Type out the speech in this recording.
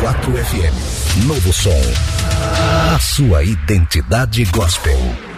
104 FM. Novo som. A sua identidade gospel.